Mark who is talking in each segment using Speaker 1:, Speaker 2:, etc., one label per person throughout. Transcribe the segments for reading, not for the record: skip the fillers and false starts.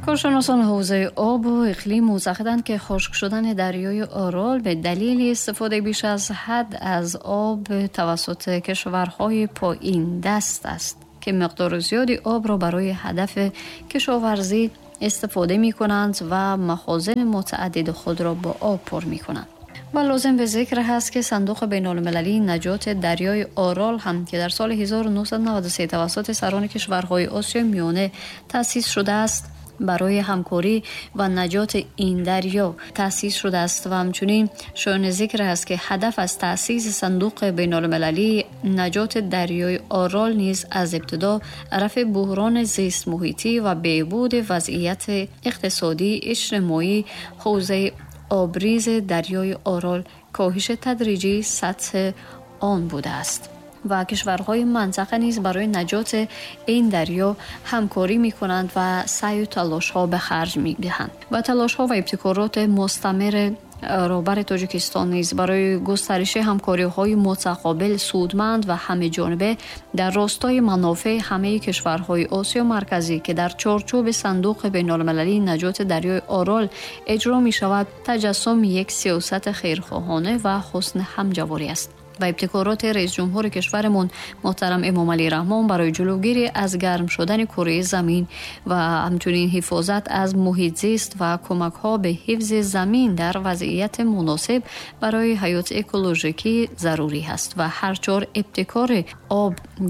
Speaker 1: کارشناسان حوزه آب و اقلیم معتقدند که خشک شدن دریای آرال به دلیل استفاده بیش از حد از آب توسط کشورهای پایین دست است که مقدار زیادی آب را برای هدف کشاورزی استفاده می کنند و مخازن متعدد خود را با آب پر می کنند. و لازم به ذکر هست که صندوق بین‌المللی نجات دریای آرال هم که در سال 1993 توسط سران کشورهای آسیای میانه تأسیس شده است برای همکاری و نجات این دریا تأسیس شده است و همچنین شایان ذکر است که هدف از تأسیس صندوق بین‌المللی نجات دریای آرال نیز از ابتدا رفع بحران زیست محیطی و بهبود وضعیت اقتصادی اجتماعی حوزه آبریز دریای آرال کاهش تدریجی سطح آن بوده است و کشورهای منطقه نیز برای نجات این دریا همکاری می کنند و سعی و تلاش ها به خرج می دهند و تلاش ها و ابتکارات مستمر رهبر تاجیکستان نیز برای گسترش همکاری های متقابل سودمند و همه جانبه در راستای منافع همه کشورهای آسیا مرکزی که در چارچوب صندوق بین‌المللی نجات دریای آرال اجرا می شود تجسم یک سیاست خیرخواهانه و حسن همجواری است و ابتکارات رئیس جمهور کشورمون محترم امام علی رحمان برای جلوگیری از گرم شدن کره زمین و همچنین حفاظت از محیط زیست و کمک ها به حفظ زمین در وضعیت مناسب برای حیات اکولوژیکی ضروری است و هر چهار ابتکار آب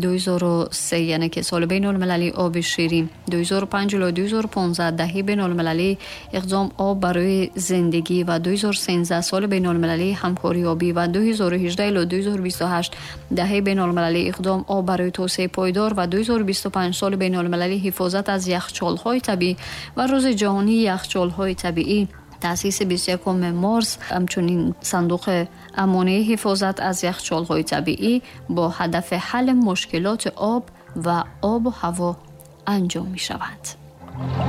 Speaker 1: 2003 یعنی که سال بین المللی آب شیرین 2005 الی 2015 دهه بین المللی اقدام آب برای زندگی و 2013 سال بین المللی همکاری آبی و 2018 الی 2028 دهه بین المللی اقدام آب برای توسعه پایدار و 2025 سال بین المللی حفاظت از یخچال‌های طبیعی و روز جهانی یخچال‌های طبیعی تأسیس 21 مارس همچنین صندوق امانه حفاظت از یخچال‌های طبیعی با هدف حل مشکلات آب و هوا انجام می‌شود.